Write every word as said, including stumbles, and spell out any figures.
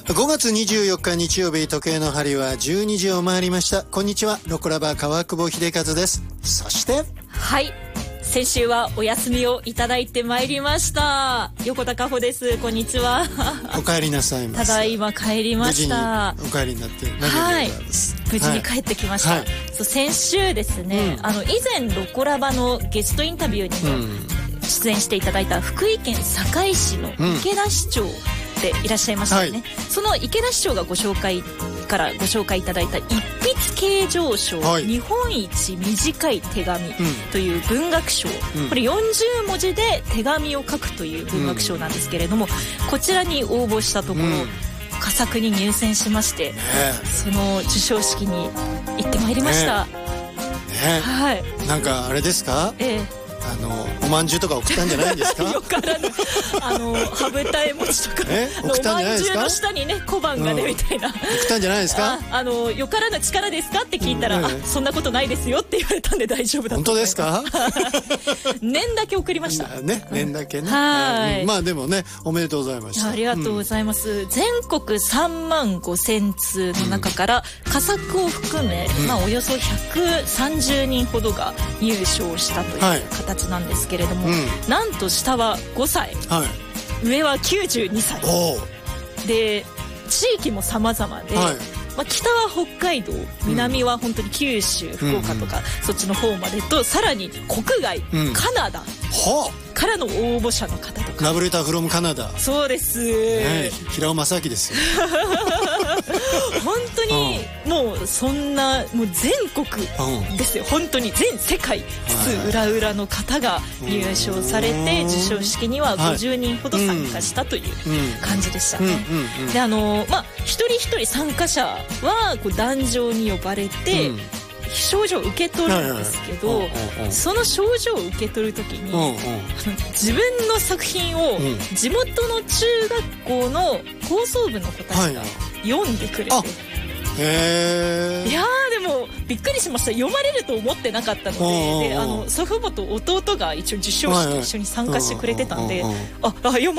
ごがつにじゅうよっか日曜日、時計の針はじゅうにじを回りました。こんにちは、ロコラバ川久保秀和です。そしてはい、先週はお休みをいただいてまいりました横田加穂です。こんにちは。 お帰りなさいませ。 ただいま帰りました。 無事にお帰りになって何よりでございます。 はい、無事に帰ってきました、はい、そう先週ですね、うん、あの以前ロコラバのゲストインタビューにも出演していただいた福井県坂井市の池田市長でいらっしゃいましたよね、はい、その池田市長がご紹介からご紹介いただいた一筆啓上賞、はい、日本一短い手紙という文学賞、うん、これよんじゅうもじで手紙を書くという文学賞なんですけれども、うん、こちらに応募したところ、うん、佳作に入選しまして、ね、その授賞式に行ってまいりました、ねね、 はい、 なんかあれですか、ええ、あのおまんじゅうとか送ったんじゃないんですか。 よからぬあの羽二重餅とかのおまんじゅうの下にね小判がね、うん、みたいな送ったんじゃないですか。 ああのよからぬ力ですかって聞いたら、うん、あそんなことないですよって言われたんで大丈夫だと思います。 本当ですか。 年だけ送りましたね、年だけね、 はい、 うん、まあでもねおめでとうございました。 ありがとうございます、うん、全国さんまんごせんつうの中から佳作を含め、うん、まあ、およそひゃくさんじゅうにんほどが入賞したという形なんですけれども、はい、うん、なんと下はごさい、はい、上はきゅうじゅうにさいで、地域も様々で、はい、まあ、北は北海道、南は本当に九州、うん、福岡とか、うん、そっちの方までと、さらに国外、うん、カナダからの応募者の方とか。 ラブレターフロムカナダ。 そうです、 ね、平尾正明ですよ。 本当にもうそんなもう全国ですよ、本当に全世界津々浦々の方が入賞されて、授賞式にはごじゅうにんほど参加したという感じでしたね。で、あのまあ一人一人参加者はこう壇上に呼ばれて、うん、賞状を受け取るんですけど、その賞状を受け取るときに、うんうん、自分の作品を地元の中学校の放送部の子たちが読んでくれて、はい、へー、いやーでもびっくりしました。読まれると思ってなかったので、であの祖父母と弟が一応受賞式一緒に参加してくれてたんで、ああ読ま